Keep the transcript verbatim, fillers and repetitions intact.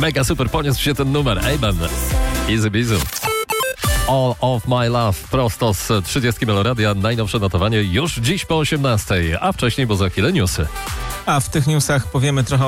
Mega super poniósł się ten numer. Amen. Easy Bizu. All of My Love, prosto z trzydziestki Meloradia, najnowsze notowanie już dziś po osiemnastej, a wcześniej, bo za chwilę newsy. A w tych newsach powiemy trochę